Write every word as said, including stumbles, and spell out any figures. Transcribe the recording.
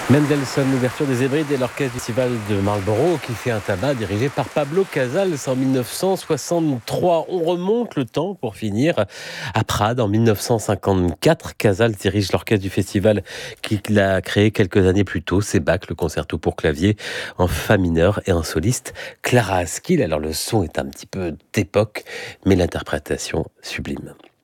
Mendelssohn, l'ouverture des Hébrides et l'orchestre du festival de Marlborough qui fait un tabac dirigé par Pablo Casals en mille neuf cent soixante-trois. On remonte le temps pour finir à Prades en mille neuf cent cinquante-quatre. Casals dirige l'orchestre du festival qu'il a créé quelques années plus tôt. C'est Bach, le concerto pour clavier en fa mineur et un soliste, Clara Askill. Alors le son est un petit peu d'époque, mais l'interprétation sublime.